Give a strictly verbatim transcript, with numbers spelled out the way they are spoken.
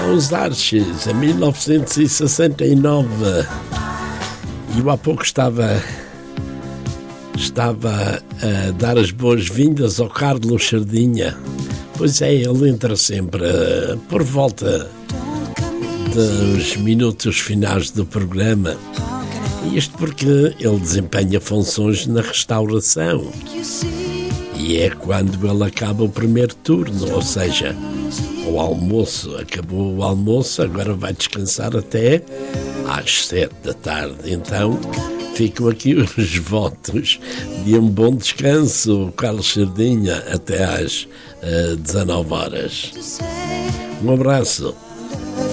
são os Archies, em mil novecentos e sessenta e nove. E eu há pouco estava, estava a dar as boas-vindas ao Carlos Sardinha. Pois é, ele entra sempre uh, por volta dos minutos finais do programa. Isto porque ele desempenha funções na restauração. E é quando ele acaba o primeiro turno, ou seja, o almoço. Acabou o almoço, agora vai descansar até às sete da tarde. Então, ficam aqui os votos de um bom descanso, Carlos Sardinha, até às uh, dezanove horas. Um abraço.